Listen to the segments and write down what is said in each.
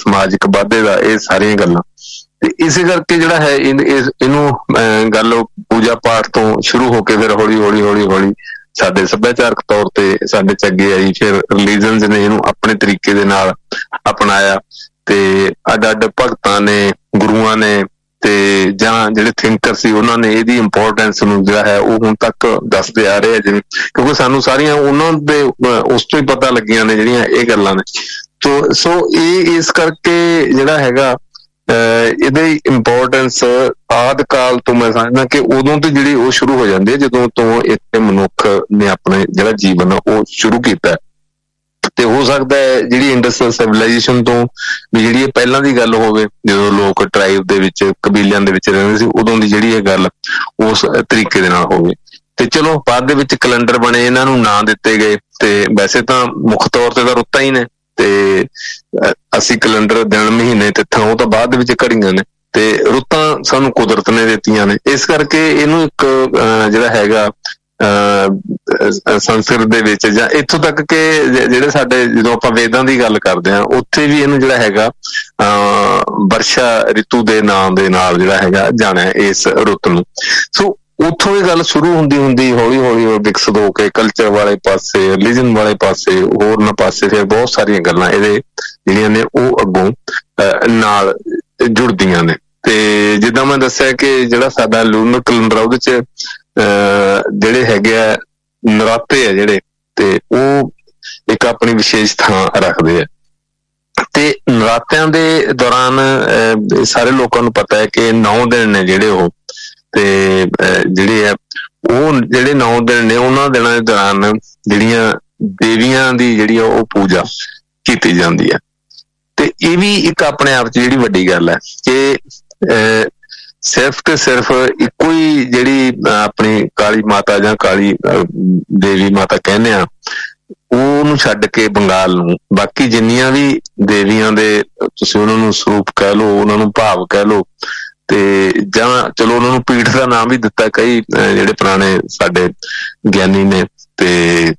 ਸਮਾਜਿਕ ਵਾਧੇ ਦਾ, ਇਹ ਸਾਰੀਆਂ ਗੱਲਾਂ। ਤੇ ਇਸੇ ਕਰਕੇ ਜਿਹੜਾ ਹੈ ਇਹਨੂੰ ਗੱਲ ਪੂਜਾ ਪਾਠ ਤੋਂ ਸ਼ੁਰੂ ਹੋ ਕੇ ਫਿਰ ਹੌਲੀ ਹੌਲੀ ਹੌਲੀ ਹੌਲੀ ਸਾਡੇ ਸੱਭਿਆਚਾਰਕ ਤੌਰ ਤੇ ਸਾਡੇ ਚ ਅੱਗੇ ਆਈ। ਫਿਰ ਰਿਲੀਜਨਸ ਨੇ ਇਹਨੂੰ ਆਪਣੇ ਤਰੀਕੇ ਦੇ ਨਾਲ ਅਪਣਾਇਆ ਤੇ ਅੱਡ ਅੱਡ ਭਗਤਾਂ ਨੇ, ਗੁਰੂਆਂ ਨੇ ਤੇ ਜਾਂ ਜਿਹੜੇ ਥਿੰਕਰ ਸੀ ਉਹਨਾਂ ਨੇ ਇਹਦੀ ਇੰਪੋਰਟੈਂਸ ਨੂੰ ਜਿਹੜਾ ਹੈ ਉਹ ਹੁਣ ਤੱਕ ਦੱਸਦੇ ਆ ਰਹੇ ਆ, ਜਿਵੇਂ ਕਿਉਂਕਿ ਸਾਨੂੰ ਸਾਰੀਆਂ ਉਹਨਾਂ ਦੇ ਉਸ ਤੋਂ ਹੀ ਪਤਾ ਲੱਗੀਆਂ ਨੇ ਜਿਹੜੀਆਂ ਇਹ ਗੱਲਾਂ ਨੇ। ਸੋ ਇਹ ਇਸ ਕਰਕੇ ਜਿਹੜਾ ਹੈਗਾ ਇਹਦੀ ਇੰਪੋਰਟੈਂਸ ਆਦਿ ਕਾਲ ਤੋਂ ਮੈਂ ਸਮਝਦਾ ਕਿ ਉਦੋਂ ਤੋਂ ਜਿਹੜੀ ਉਹ ਸ਼ੁਰੂ ਹੋ ਜਾਂਦੀ ਹੈ ਜਦੋਂ ਤੋਂ ਇੱਥੇ ਮਨੁੱਖ ਨੇ ਆਪਣੇ ਜਿਹੜਾ ਜੀਵਨ ਉਹ ਸ਼ੁਰੂ ਕੀਤਾ। ਤੇ ਹੋ ਸਕਦਾ ਹੈ ਜਿਹੜੀ ਇੰਡਸਟਰੀਅਲ ਸਿਵਲਾਈਜੇਸ਼ਨ ਤੋਂ ਵੀ ਜਿਹੜੀ ਇਹ ਪਹਿਲਾਂ ਦੀ ਗੱਲ ਹੋਵੇ, ਜਦੋਂ ਲੋਕ ਟਰਾਈਬ ਦੇ ਵਿੱਚ, ਕਬੀਲਿਆਂ ਦੇ ਵਿੱਚ ਰਹਿੰਦੇ ਸੀ, ਉਦੋਂ ਦੀ ਜਿਹੜੀ ਇਹ ਗੱਲ ਉਸ ਤਰੀਕੇ ਦੇ ਨਾਲ ਹੋਵੇ। ਤੇ ਚਲੋ ਬਾਅਦ ਦੇ ਵਿੱਚ ਕੈਲੰਡਰ ਬਣੇ, ਇਹਨਾਂ ਨੂੰ ਨਾਂ ਦਿੱਤੇ ਗਏ। ਤੇ ਵੈਸੇ ਤਾਂ ਮੁੱਖ ਤੌਰ ਤੇ ਤਾਂ ਰੁੱਤਾਂ ਹੀ ਨੇ, ਤੇ ਅਸੀਂ ਕੈਲੰਡਰ ਦਿਨ ਮਹੀਨੇ ਤਿੱਥਾਂ ਉਹ ਤਾਂ ਬਾਅਦ ਦੇ ਵਿੱਚ ਘੜੀਆਂ ਨੇ, ਤੇ ਰੁੱਤਾਂ ਸਾਨੂੰ ਕੁਦਰਤ ਨੇ ਦਿੱਤੀਆਂ ਨੇ। ਇਸ ਕਰਕੇ ਇਹਨੂੰ ਇੱਕ ਜਿਹੜਾ ਹੈਗਾ ਸੰਸਕ੍ਰਿਤ ਦੇ ਵਿੱਚ ਜਾਂ ਇੱਥੋਂ ਤੱਕ ਕਿ ਜਿਹੜੇ ਸਾਡੇ ਜਦੋਂ ਆਪਾਂ ਵੇਦਾਂ ਦੀ ਗੱਲ ਕਰਦੇ ਹਾਂ ਉੱਥੇ ਵੀ ਇਹਨੂੰ ਜਿਹੜਾ ਹੈਗਾ ਵਰਸ਼ਾ ਰਿਤੂ ਦੇ ਨਾਂ ਦੇ ਨਾਲ ਜਿਹੜਾ ਹੈਗਾ ਜਾਣਿਆ ਇਸ ਰੁੱਤ ਨੂੰ। ਸੋ ਉੱਥੋਂ ਇਹ ਗੱਲ ਸ਼ੁਰੂ ਹੁੰਦੀ ਹੌਲੀ ਹੌਲੀ ਵਿਕਸਿਤ ਹੋ ਕੇ ਕਲਚਰ ਵਾਲੇ ਪਾਸੇ, ਰਿਲੀਜਨ ਵਾਲੇ ਪਾਸੇ, ਹੋਰਨਾਂ ਪਾਸੇ ਫਿਰ ਬਹੁਤ ਸਾਰੀਆਂ ਗੱਲਾਂ ਇਹਦੇ ਜਿਹੜੀਆਂ ਨੇ ਉਹ ਅੱਗੋਂ ਨਾਲ ਜੁੜਦੀਆਂ ਨੇ। ਤੇ ਜਿੱਦਾਂ ਮੈਂ ਦੱਸਿਆ ਕਿ ਜਿਹੜਾ ਸਾਡਾ ਲੂਨਰ ਕੈਲੰਡਰ ਉਹਦੇ ਚ ਜਿਹੜੇ ਹੈਗੇ ਆ ਨਰਾਤੇ ਆ ਜਿਹੜੇ, ਤੇ ਉਹ ਇੱਕ ਆਪਣੀ ਵਿਸ਼ੇਸ਼ ਥਾਂ ਰੱਖਦੇ ਆ। ਤੇ ਨਰਾਤਿਆਂ ਦੇ ਦੌਰਾਨ ਸਾਰੇ ਲੋਕਾਂ ਨੂੰ ਪਤਾ ਹੈ ਕਿ 9 ਦਿਨ ਨੇ ਜਿਹੜੇ ਉਹ, ਤੇ ਜਿਹੜੇ ਆ ਉਹ ਜਿਹੜੇ 9 ਦਿਨ ਨੇ ਉਹਨਾਂ ਦਿਨਾਂ ਦੇ ਦੌਰਾਨ ਜਿਹੜੀਆਂ ਦੇਵੀਆਂ ਦੀ ਜਿਹੜੀ ਆ ਉਹ ਪੂਜਾ ਕੀਤੀ ਜਾਂਦੀ ਹੈ। ਤੇ ਇਹ ਵੀ ਇੱਕ ਆਪਣੇ ਆਪ ਚ ਜਿਹੜੀ ਵੱਡੀ ਗੱਲ ਹੈ ਕਿ ਸਿਰਫ ਤੇ ਸਿਰਫ ਇੱਕੋ ਹੀ ਜਿਹੜੀ ਆਪਣੀ ਕਾਲੀ ਮਾਤਾ ਜਾਂ ਕਾਲੀ ਦੇਵੀ ਮਾਤਾ ਕਹਿੰਦੇ ਆ ਉਹਨੂੰ ਛੱਡ ਕੇ ਬੰਗਾਲ ਨੂੰ ਬਾਕੀ ਜਿੰਨੀਆਂ ਵੀ ਦੇਵੀਆਂ ਦੇ ਤੁਸੀਂ ਉਹਨਾਂ ਨੂੰ ਸਰੂਪ ਕਹਿ ਲਓ, ਉਹਨਾਂ ਨੂੰ ਭਾਵ ਕਹਿ ਲਓ, ਤੇ ਜਾਂ ਚਲੋ ਉਹਨਾਂ ਨੂੰ ਪੀਠ ਦਾ ਨਾਮ ਵੀ ਦਿੱਤਾ ਕਈ ਜਿਹੜੇ ਪੁਰਾਣੇ ਸਾਡੇ ਗਿਆਨੀ ਨੇ। ਤੇ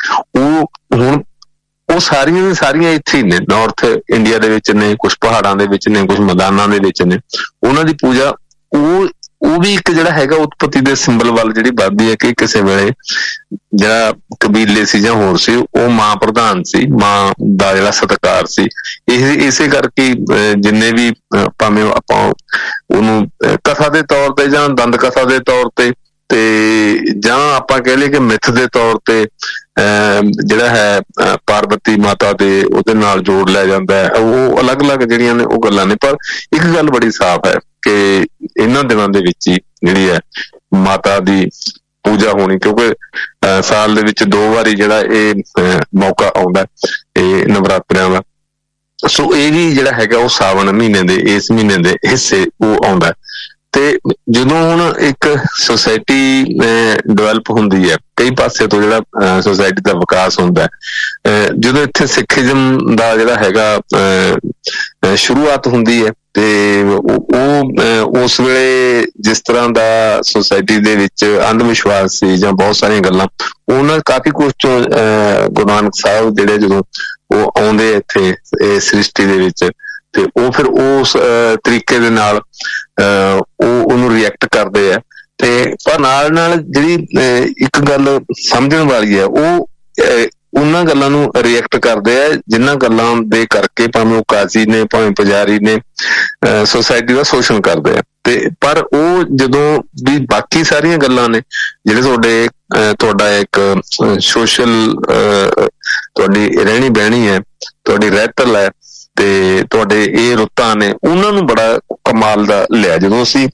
ਉਹ ਸਾਰੀਆਂ ਦੀਆਂ ਸਾਰੀਆਂ ਇੱਥੇ ਹੀ ਨੇ, ਨਾਰਥ ਇੰਡੀਆ ਦੇ ਵਿੱਚ ਨੇ, ਕੁਛ ਪਹਾੜਾਂ ਦੇ ਵਿੱਚ ਨੇ, ਕੁਛ ਮੈਦਾਨਾਂ ਦੇ ਵਿੱਚ ਨੇ। ਉਹਨਾਂ ਦੀ ਪੂਜਾ ਉਹ ਵੀ ਇੱਕ ਜਿਹੜਾ ਹੈਗਾ ਉਤਪਤੀ ਦੇ ਸਿੰਬਲ ਵੱਲ ਜਿਹੜੀ ਵੱਧਦੀ ਹੈ ਕਿ ਕਿਸੇ ਵੇਲੇ ਜਿਹੜਾ ਕਬੀਲੇ ਸੀ ਜਾਂ ਹੋਰ ਸੀ ਉਹ ਮਾਂ ਪ੍ਰਧਾਨ ਸੀ, ਮਾਂ ਦਾ ਜਿਹੜਾ ਸਤਿਕਾਰ ਸੀ। ਇਸੇ ਕਰਕੇ ਜਿੰਨੇ ਵੀ ਭਾਵੇਂ ਆਪਾਂ ਉਹਨੂੰ ਕਥਾ ਦੇ ਤੌਰ ਤੇ ਜਾਂ ਦੰਦ ਕਥਾ ਦੇ ਤੌਰ ਤੇ ਜਾਂ ਆਪਾਂ ਕਹਿ ਲਈਏ ਕਿ ਮਿੱਥ ਦੇ ਤੌਰ ਤੇ ਜਿਹੜਾ ਹੈ ਪਾਰਵਤੀ ਮਾਤਾ ਦੇ ਉਹਦੇ ਨਾਲ ਜੋੜ ਲਿਆ ਜਾਂਦਾ ਹੈ। ਉਹ ਅਲੱਗ-ਅਲੱਗ ਜਿਹੜੀਆਂ ਨੇ ਉਹ ਗੱਲਾਂ ਨੇ, ਪਰ ਇੱਕ ਗੱਲ ਬੜੀ ਸਾਫ਼ ਹੈ ਕਿ ਇਹਨਾਂ ਦਿਨਾਂ ਦੇ ਵਿੱਚ ਹੀ ਜਿਹੜੀ ਹੈ ਮਾਤਾ ਦੀ ਪੂਜਾ ਹੋਣੀ, ਕਿਉਂਕਿ ਸਾਲ ਦੇ ਵਿੱਚ 2 ਵਾਰੀ ਜਿਹੜਾ ਇਹ ਮੌਕਾ ਆਉਂਦਾ ਇਹ ਨਵਰਾਤਰਿਆਂ ਦਾ। ਸੋ ਇਹ ਵੀ ਜਿਹੜਾ ਹੈਗਾ ਉਹ ਸਾਵਣ ਮਹੀਨੇ ਦੇ ਇਸ ਮਹੀਨੇ ਦੇ ਹਿੱਸੇ ਉਹ ਆਉਂਦਾ। ਤੇ ਜਦੋਂ ਹੁਣ ਇੱਕ ਸੁਸਾਇਟੀ ਡਿਵੈਲਪ ਹੁੰਦੀ ਹੈ ਕਈ ਪਾਸੇ ਤੋਂ, ਜਿਹੜਾ ਸੁਸਾਇਟੀ ਦਾ ਵਿਕਾਸ ਹੁੰਦਾ, ਜਦੋਂ ਇੱਥੇ ਸਿੱਖੀਜ਼ਮ ਦਾ ਜਿਹੜਾ ਹੈਗਾ ਸ਼ੁਰੂਆਤ ਹੁੰਦੀ ਹੈ ਤੇ ਉਹ ਉਸ ਵੇਲੇ ਜਿਸ ਤਰ੍ਹਾਂ ਦਾ ਸੁਸਾਇਟੀ ਦੇ ਵਿੱਚ ਅੰਧ ਵਿਸ਼ਵਾਸ ਸੀ ਜਾਂ ਬਹੁਤ ਸਾਰੀਆਂ ਗੱਲਾਂ, ਉਹਨਾਂ ਕਾਫੀ ਕੁਛ ਚੋਂ ਗੁਰੂ ਨਾਨਕ ਸਾਹਿਬ ਜਿਹੜੇ ਜਦੋਂ ਉਹ ਆਉਂਦੇ ਇੱਥੇ ਇਸ ਸ੍ਰਿਸ਼ਟੀ ਦੇ ਵਿੱਚ, ਤੇ ਉਹ ਫਿਰ ਉਸ ਤਰੀਕੇ ਦੇ ਨਾਲ ਉਹਨੂੰ ਰਿਐਕਟ ਕਰਦੇ ਆ। ਤੇ ਪਰ ਨਾਲ ਜਿਹੜੀ ਇੱਕ ਗੱਲ ਸਮਝਣ ਵਾਲੀ ਹੈ, ਉਹ ਉਹਨਾਂ ਗੱਲਾਂ ਨੂੰ ਰਿਐਕਟ ਕਰਦੇ ਆ ਜਿਨ੍ਹਾਂ ਗੱਲਾਂ ਦੇ ਕਰਕੇ ਭਾਵੇਂ ਉਹ ਕਾਜ਼ੀ ਨੇ ਭਾਵੇਂ ਪੁਜਾਰੀ ਨੇ ਸੁਸਾਇਟੀ ਦਾ ਸ਼ੋਸ਼ਣ ਕਰਦੇ ਆ। ਤੇ ਪਰ ਉਹ ਜਦੋਂ ਵੀ ਬਾਕੀ ਸਾਰੀਆਂ ਗੱਲਾਂ ਨੇ ਜਿਹੜੇ ਤੁਹਾਡਾ ਇੱਕ ਸੋਸ਼ਲ ਤੁਹਾਡੀ ਰਹਿਣੀ ਬਹਿਣੀ ਹੈ, ਤੁਹਾਡੀ ਰਹਿਤਲ ਹੈ, ਤੇ ਤੁਹਾਡੇ ਇਹ ਰੁੱਤਾਂ ਨੇ, ਉਹਨਾਂ ਨੂੰ ਬੜਾ ਕਮਾਲ ਦਾ ਲਿਆ। ਜਦੋਂ ਅਸੀਂ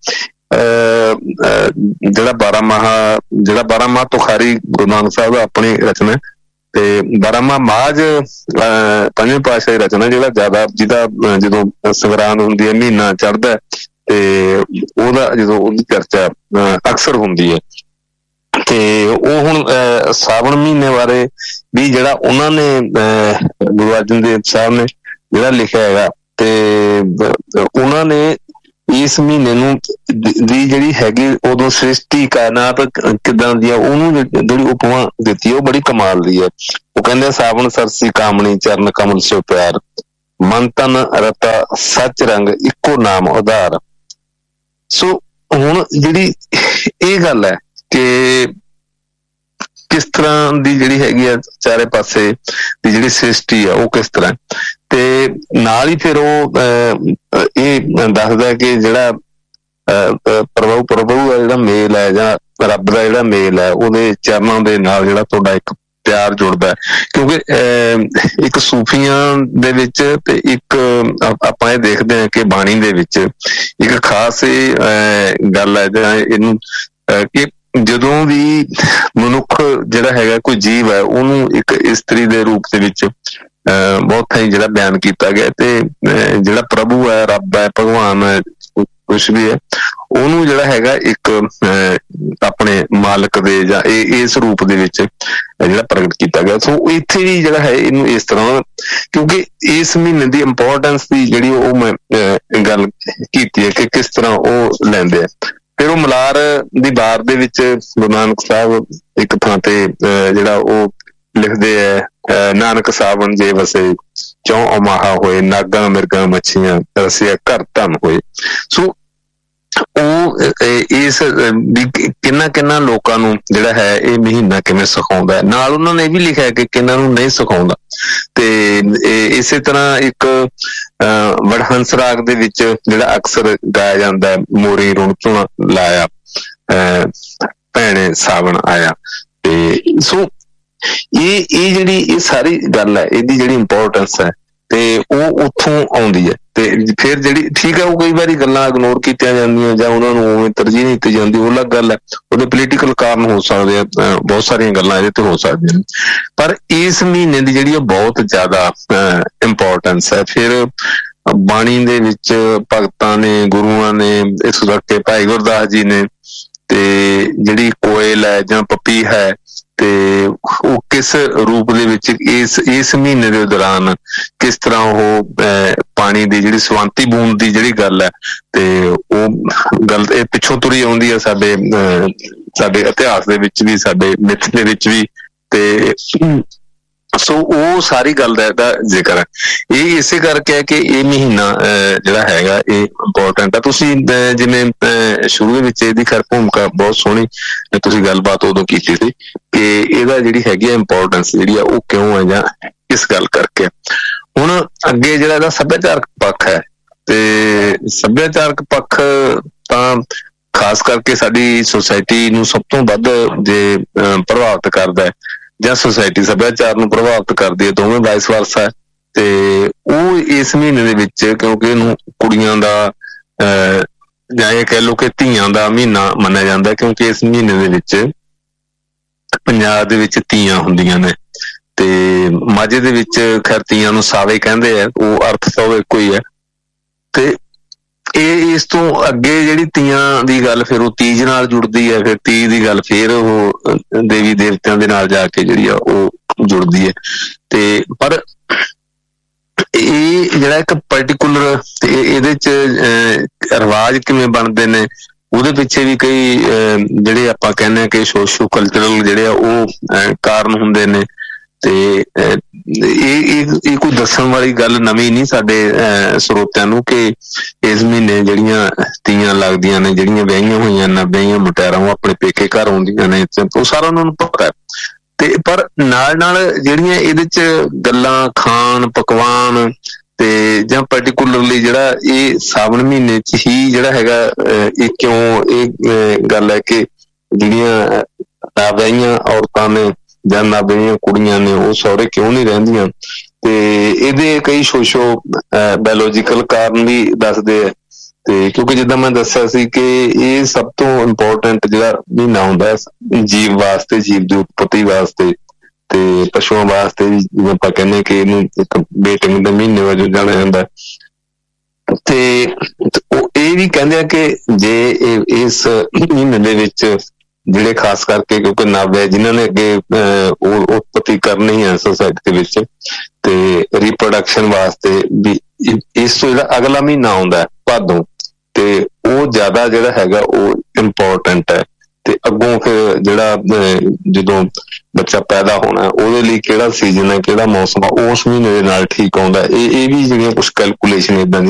ਜਿਹੜਾ 12 ਮਾਹ ਤੁਖਾਰੀ ਗੁਰੂ ਨਾਨਕ ਸਾਹਿਬ ਦਾ ਆਪਣੀ ਰਚਨਾ, ਤੇ 12ਵਾਂ ਮਾਝ 5ਵੇਂ ਪਾਤਸ਼ਾਹ ਦੀ ਰਚਨਾ, ਜਿਹਦਾ ਜਦੋਂ ਸੰਗਰਾਂਦ ਹੁੰਦੀ ਹੈ, ਮਹੀਨਾ ਚੜ੍ਹਦਾ ਤੇ ਉਹਦੀ ਚਰਚਾ ਅਕਸਰ ਹੁੰਦੀ ਹੈ। ਤੇ ਉਹ ਹੁਣ ਸਾਵਣ ਮਹੀਨੇ ਬਾਰੇ ਵੀ ਜਿਹੜਾ ਉਹਨਾਂ ਨੇ ਗੁਰੂ ਅਰਜਨ ਦੇਵ ਸਾਹਿਬ ਨੇ ਜਿਹੜਾ ਲਿਖਿਆ ਹੈਗਾ, ਤੇ ਉਹਨਾਂ ਨੇ ਇਸ ਮਹੀਨੇ ਨੂੰ ਦੀ ਜਿਹੜੀ ਹੈਗੀ ਉਦੋਂ ਸ੍ਰਿਸ਼ਟੀ ਕਾਇਨਾਤ ਕਿੱਦਾਂ ਦੀ ਆ ਉਹਨੂੰ ਜਿਹੜੀ ਉਪਮਾ ਦਿੱਤੀ ਉਹ ਬੜੀ ਕਮਾਲ ਦੀ ਹੈ। ਉਹ ਕਹਿੰਦੇ ਸਾਵਣ ਸਰਸੀ ਕਾਮਣੀ ਚਰਨ ਕਮਲ ਸੋ ਪਿਆਰ, ਮਨ ਤਨ ਰਤਾ ਸੱਚ ਰੰਗ ਇੱਕੋ ਨਾਮ ਉਧਾਰ। ਸੋ ਹੁਣ ਜਿਹੜੀ ਇਹ ਗੱਲ ਹੈ ਕਿ ਕਿਸ ਤਰ੍ਹਾਂ ਦੀ ਜਿਹੜੀ ਹੈਗੀ ਆ ਚਾਰੇ ਪਾਸੇ ਦੀ ਜਿਹੜੀ ਸ੍ਰਿਸ਼ਟੀ ਆ ਉਹ ਕਿਸ ਤਰ੍ਹਾਂ, ਤੇ ਨਾਲ ਹੀ ਫਿਰ ਉਹ ਇਹ ਦੱਸਦਾ ਕਿ ਜਿਹੜਾ ਪ੍ਰਭੂ ਦਾ ਜਿਹੜਾ ਮੇਲ ਹੈ ਜਾਂ ਰੱਬ ਦਾ ਜਿਹੜਾ ਮੇਲ ਹੈ ਉਹਦੇ ਚਰਨਾਂ ਦੇ ਨਾਲ ਜਿਹੜਾ ਤੁਹਾਡਾ ਇੱਕ ਪਿਆਰ ਜੁੜਦਾ ਹੈ। ਕਿਉਂਕਿ ਇੱਕ ਸੂਫੀਆਂ ਦੇ ਵਿੱਚ ਤੇ ਇੱਕ ਆਪਾਂ ਇਹ ਦੇਖਦੇ ਹਾਂ ਕਿ ਬਾਣੀ ਦੇ ਵਿੱਚ ਇੱਕ ਖਾਸ ਗੱਲ ਹੈ ਜਾਂ ਇਹਨੂੰ ਕਿ ਜਦੋਂ ਵੀ ਮਨੁੱਖ ਜਿਹੜਾ ਹੈਗਾ ਕੋਈ ਜੀਵ ਹੈ ਉਹਨੂੰ ਇੱਕ ਇਸਤਰੀ ਦੇ ਰੂਪ ਦੇ ਵਿੱਚ ਬਹੁਤ ਥਾਈਂ ਜਿਹੜਾ ਬਿਆਨ ਕੀਤਾ ਗਿਆ, ਤੇ ਜਿਹੜਾ ਪ੍ਰਭੂ ਹੈ, ਰੱਬ ਹੈ, ਭਗਵਾਨ ਹੈ, ਕੁਛ ਵੀ ਹੈ, ਉਹਨੂੰ ਜਿਹੜਾ ਹੈਗਾ ਇੱਕ ਆਪਣੇ ਮਾਲਕ ਦੇ ਜਾਂ ਇਸ ਰੂਪ ਦੇ ਵਿੱਚ ਜਿਹੜਾ ਪ੍ਰਗਟ ਕੀਤਾ ਗਿਆ। ਸੋ ਇੱਥੇ ਵੀ ਜਿਹੜਾ ਹੈ ਇਹਨੂੰ ਇਸ ਤਰ੍ਹਾਂ, ਕਿਉਂਕਿ ਇਸ ਮਹੀਨੇ ਦੀ ਇੰਪੋਰਟੈਂਸ ਦੀ ਜਿਹੜੀ ਉਹ ਮੈਂ ਗੱਲ ਕੀਤੀ ਹੈ ਕਿ ਕਿਸ ਤਰ੍ਹਾਂ ਉਹ ਲੈਂਦੇ ਆ। ਫਿਰ ਉਹ ਮਲਾਰ ਦੀ ਬਾਰ ਦੇ ਵਿੱਚ ਗੁਰੂ ਨਾਨਕ ਸਾਹਿਬ ਇੱਕ ਥਾਂ ਤੇ ਜਿਹੜਾ ਉਹ ਲਿਖਦੇ ਹੈ, ਨਾਨਕ ਸਾਵਣ ਜੇ ਵਸੇ ਚੌਂ ਅਮਾਹਾ ਹੋਏ, ਨਾਗਾਂ ਮਿਰਗਾਂ ਮੱਛੀਆਂ ਰਸਿਆ ਘਰ ਧਨ ਹੋਏ। ਸੋ ਉਹ ਇਸ ਵੀ ਕਿੰਨਾ ਲੋਕਾਂ ਨੂੰ ਜਿਹੜਾ ਹੈ ਇਹ ਮਹੀਨਾ ਕਿਵੇਂ ਸਿਖਾਉਂਦਾ ਹੈ। ਨਾਲ ਉਹਨਾਂ ਨੇ ਇਹ ਵੀ ਲਿਖਿਆ ਕਿ ਕਿੰਨਾਂ ਨੂੰ ਨਹੀਂ ਸਿਖਾਉਂਦਾ। ਤੇ ਇਸੇ ਤਰ੍ਹਾਂ ਇੱਕ ਵਡਹੰਸ ਰਾਗ ਦੇ ਵਿੱਚ ਜਿਹੜਾ ਅਕਸਰ ਗਾਇਆ ਜਾਂਦਾ, ਮੋਰੀ ਰੁਣ ਝੁਣ ਲਾਇਆ ਭੈਣੇ ਸਾਵਣ ਆਇਆ। ਤੇ ਸੋ ਇਹ ਜਿਹੜੀ ਇਹ ਸਾਰੀ ਗੱਲ ਹੈ, ਇਹਦੀ ਜਿਹੜੀ ਇੰਪੋਰਟੈਂਸ ਹੈ ਤੇ ਉਹ ਉੱਥੋਂ ਆਉਂਦੀ ਹੈ। ਤੇ ਫਿਰ ਜਿਹੜੀ ਠੀਕ ਹੈ ਉਹ ਕਈ ਵਾਰੀ ਗੱਲਾਂ ਇਗਨੋਰ ਕੀਤੀਆਂ ਜਾਂਦੀਆਂ ਜਾਂ ਉਹਨਾਂ ਨੂੰ ਉਵੇਂ ਤਰਜੀਹ ਨਹੀਂ ਦਿੱਤੀ ਜਾਂਦੀ, ਉਹ ਅਲੱਗ ਗੱਲ ਹੈ। ਉਹਦੇ ਪੋਲੀਟੀਕਲ ਕਾਰਨ ਹੋ ਸਕਦੇ ਆ, ਬਹੁਤ ਸਾਰੀਆਂ ਗੱਲਾਂ ਇਹਦੇ ਤੇ ਹੋ ਸਕਦੀਆਂ ਨੇ, ਪਰ ਇਸ ਮਹੀਨੇ ਦੀ ਜਿਹੜੀ ਉਹ ਬਹੁਤ ਜ਼ਿਆਦਾ ਇੰਪੋਰਟੈਂਸ ਹੈ। ਫਿਰ ਬਾਣੀ ਦੇ ਵਿੱਚ ਭਗਤਾਂ ਨੇ, ਗੁਰੂਆਂ ਨੇ, ਇਸ ਕਰਕੇ ਭਾਈ ਗੁਰਦਾਸ ਜੀ ਨੇ, ਤੇ ਜਿਹੜੀ ਕੋਇਲ ਹੈ ਜਾਂ ਪੱਪੀ ਹੈ, ਤੇ ਉਹ ਕਿਸ ਰੂਪ ਦੇ ਵਿੱਚ ਇਸ ਮਹੀਨੇ ਦੇ ਦੌਰਾਨ ਕਿਸ ਤਰ੍ਹਾਂ ਉਹ ਪਾਣੀ ਦੀ ਜਿਹੜੀ ਸਵੰਤੀ ਬੂੰਦ ਦੀ ਜਿਹੜੀ ਗੱਲ ਹੈ, ਤੇ ਉਹ ਗੱਲ ਇਹ ਪਿੱਛੋਂ ਤੁਰੀ ਆਉਂਦੀ ਹੈ ਸਾਡੇ ਇਤਿਹਾਸ ਦੇ ਵਿੱਚ ਵੀ, ਸਾਡੇ ਮਿੱਥ ਦੇ ਵਿੱਚ ਵੀ। ਤੇ ਸੋ ਉਹ ਸਾਰੀ ਗੱਲ ਦਾ ਇਹਦਾ ਜ਼ਿਕਰ ਹੈ। ਇਹ ਇਸੇ ਕਰਕੇ ਹੈ ਕਿ ਇਹ ਮਹੀਨਾ ਜਿਹੜਾ ਹੈਗਾ ਇਹ ਇੰਪੋਰਟੈਂਟ ਹੈ। ਤੁਸੀਂ ਜਿਵੇਂ ਸ਼ੁਰੂ ਦੇ ਵਿੱਚ ਇਹਦੀ ਖੈਰ ਭੂਮਿਕਾ ਬਹੁਤ ਸੋਹਣੀ ਤੁਸੀਂ ਗੱਲਬਾਤ ਉਦੋਂ ਕੀਤੀ ਸੀ ਕਿ ਇਹਦਾ ਜਿਹੜੀ ਹੈਗੀ ਆ ਇੰਪੋਰਟੈਂਸ ਜਿਹੜੀ ਆ ਉਹ ਕਿਉਂ ਹੈ ਜਾਂ ਕਿਸ ਗੱਲ ਕਰਕੇ। ਹੁਣ ਅੱਗੇ ਜਿਹੜਾ ਇਹਦਾ ਸੱਭਿਆਚਾਰਕ ਪੱਖ ਹੈ, ਤੇ ਸੱਭਿਆਚਾਰਕ ਪੱਖ ਤਾਂ ਖਾਸ ਕਰਕੇ ਸਾਡੀ ਸੁਸਾਇਟੀ ਨੂੰ ਸਭ ਤੋਂ ਵੱਧ ਜੇ ਪ੍ਰਭਾਵਿਤ ਕਰਦਾ ਹੈ ਜਾਂ ਸੁਸਾਇਟੀ ਸੱਭਿਆਚਾਰ ਨੂੰ ਪ੍ਰਭਾਵਿਤ ਕਰਦੀ ਹੈ, ਦੋਵੇਂ ਵਾਈਸ ਵਰਸਾ ਹੈ। ਤੇ ਉਹ ਇਸ ਮਹੀਨੇ ਦੇ ਵਿੱਚ ਕਿਉਂਕਿ ਇਹਨੂੰ ਕੁੜੀਆਂ ਦਾ ਜਾਂ ਇਹ ਕਹਿ ਲਓ ਕਿ ਧੀਆਂ ਦਾ ਮਹੀਨਾ ਮੰਨਿਆ ਜਾਂਦਾ, ਕਿਉਂਕਿ ਇਸ ਮਹੀਨੇ ਦੇ ਵਿੱਚ ਪੰਜਾਬ ਦੇ ਵਿੱਚ ਧੀਆਂ ਹੁੰਦੀਆਂ ਨੇ। ਤੇ ਮਾਝੇ ਦੇ ਵਿੱਚ ਖੈਰ ਧੀਆਂ ਨੂੰ ਸਾਵੇ ਕਹਿੰਦੇ ਆ, ਉਹ ਅਰਥ ਤਾਂ ਉਹ ਇੱਕੋ ਹੀ ਹੈ। ਤੇ ਇਹ ਇਸ ਤੋਂ ਅੱਗੇ ਜਿਹੜੀ ਤੀਆਂ ਦੀ ਗੱਲ ਫਿਰ ਉਹ ਤੀਜ ਨਾਲ ਜੁੜਦੀ ਹੈ, ਫਿਰ ਤੀਜ ਦੀ ਗੱਲ ਫਿਰ ਉਹ ਦੇਵੀ ਦੇਵਤਿਆਂ ਦੇ ਨਾਲ ਜਾ ਕੇ ਜਿਹੜੀ ਆ ਉਹ ਜੁੜਦੀ ਹੈ। ਤੇ ਪਰ ਇਹ ਜਿਹੜਾ ਇੱਕ ਪਰਟੀਕੂਲਰ ਇਹਦੇ ਚ ਰਿਵਾਜ ਕਿਵੇਂ ਬਣਦੇ ਨੇ, ਉਹਦੇ ਪਿੱਛੇ ਵੀ ਕਈ ਜਿਹੜੇ ਆਪਾਂ ਕਹਿੰਦੇ ਆ ਕਿ ਸੋਸ਼ੋ ਕਲਚਰਲ ਜਿਹੜੇ ਆ ਉਹ ਕਾਰਨ ਹੁੰਦੇ ਨੇ। ਤੇ ਇਹ ਕੋਈ ਦੱਸਣ ਵਾਲੀ ਗੱਲ ਨਵੀਂ ਨਹੀਂ ਸਾਡੇ ਸਰੋਤਿਆਂ ਨੂੰ ਕਿ ਇਸ ਮਹੀਨੇ ਜਿਹੜੀਆਂ ਤੀਆਂ ਲੱਗਦੀਆਂ ਨੇ, ਜਿਹੜੀਆਂ ਵਿਆਹੀਆਂ ਹੋਈਆਂ ਨਾ ਵਿਆਹੀਆਂ ਮੁਟਿਆਰਾਂ ਉਹ ਆਪਣੇ ਪੇਕੇ ਘਰ ਆਉਂਦੀਆਂ ਨੇ, ਉਹ ਸਾਰਾ ਉਹਨਾਂ ਨੂੰ ਪਤਾ ਹੈ। ਤੇ ਪਰ ਨਾਲ ਜਿਹੜੀਆਂ ਇਹਦੇ ਚ ਗੱਲਾਂ ਖਾਣ ਪਕਵਾਨ ਤੇ ਜਾਂ ਪਰਟੀਕੂਲਰਲੀ ਜਿਹੜਾ ਇਹ ਸਾਵਣ ਮਹੀਨੇ ਚ ਹੀ ਜਿਹੜਾ ਹੈਗਾ ਇਹ ਕਿਉਂ ਇਹ ਗੱਲ ਹੈ ਕਿ ਜਿਹੜੀਆਂ ਨਾ ਵਿਆਹੀਆਂ ਔਰਤਾਂ ਨੇ ਜਾਂ ਨਾ ਵਿਆਹੀਆਂ ਕੁੜੀਆਂ ਨੇ ਉਹ ਸਹੁਰੇ ਕਿਉਂ ਨਹੀਂ ਰਹਿੰਦੀਆਂ, ਤੇ ਇਹਦੇ ਕਈ ਸੋਸ਼ੋ ਬਾਇਓਲੋਜੀਕਲ ਕਾਰਨ ਵੀ ਦੱਸਦੇ ਆ। ਤੇ ਕਿਉਂਕਿ ਜਿੱਦਾਂ ਮੈਂ ਦੱਸਿਆ ਸੀ ਕਿ ਇਹ ਸਭ ਤੋਂ ਇੰਪੋਰਟੈਂਟ ਜਿਹੜਾ ਮਹੀਨਾ ਹੁੰਦਾ ਜੀਵ ਵਾਸਤੇ, ਜੀਵ ਦੀ ਉਤਪਤੀ ਵਾਸਤੇ, ਤੇ ਪਸ਼ੂਆਂ ਵਾਸਤੇ ਵੀ ਜਿਵੇਂ ਆਪਾਂ ਕਹਿੰਦੇ ਕਿ ਇਹਨੂੰ ਇੱਕ ਬੇਟਿੰਗ ਦੇ ਮਹੀਨੇ ਵਜੋਂ ਜਾਣਿਆ ਜਾਂਦਾ। ਤੇ ਉਹ ਇਹ ਵੀ ਕਹਿੰਦੇ ਆ ਕਿ ਜੇ ਇਸ ਮਹੀਨੇ ਦੇ ਵਿੱਚ ਜਿਹੜੇ ਖਾਸ ਕਰਕੇ ਕਿਉਂਕਿ ਨਵ ਜਿਨ੍ਹਾਂ ਨੇ ਅੱਗੇ ਉਹ ਉਤਪਤੀ ਕਰਨੀ ਹੈ ਸੋਸਾਇਟੀ ਦੇ ਵਿੱਚ, ਤੇ ਰੀਪਰੋਡਕਸ਼ਨ ਵਾਸਤੇ ਵੀ ਇਸ ਤੋਂ ਜਿਹੜਾ ਅਗਲਾ ਮਹੀਨਾ ਆਉਂਦਾ ਭਾਦੋਂ, ਤੇ ਉਹ ਜ਼ਿਆਦਾ ਜਿਹੜਾ ਹੈਗਾ ਉਹ ਇੰਪੋਰਟੈਂਟ ਹੈ। ਤੇ ਅੱਗੋਂ ਫਿਰ ਜਿਹੜਾ ਜਦੋਂ ਬੱਚਾ ਪੈਦਾ ਹੋਣਾ ਉਹਦੇ ਲਈ ਕਿਹੜਾ ਸੀਜ਼ਨ ਹੈ, ਕਿਹੜਾ ਮੌਸਮ ਆ, ਉਸ ਮਹੀਨੇ ਦੇ ਨਾਲ ਠੀਕ ਆਉਂਦਾ। ਇਹ ਵੀ ਜਿਹੜੀਆਂ ਕੁਛ ਕੈਲਕੂਲੇਸ਼ਨ ਏਦਾਂ